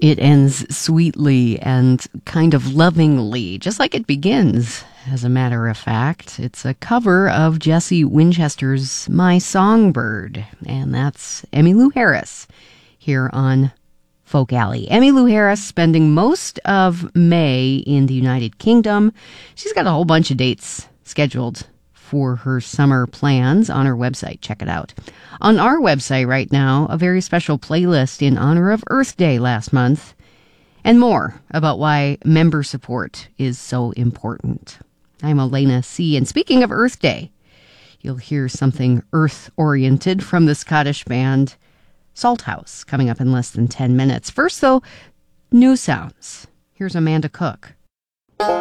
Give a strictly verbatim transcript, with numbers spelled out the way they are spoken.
It ends sweetly and kind of lovingly, just like it begins, as a matter of fact. It's a cover of Jesse Winchester's My Songbird, and that's Emmylou Harris here on Folk Alley. Emmylou Harris spending most of May in the United Kingdom. She's got a whole bunch of dates scheduled for her summer plans on her website. Check it out. On our website right now, a very special playlist in honor of Earth Day last month, and more about why member support is so important. I'm Elena C., and speaking of Earth Day, you'll hear something earth-oriented from the Scottish band Salthouse coming up in less than ten minutes. First, though, new sounds. Here's Amanda Cook.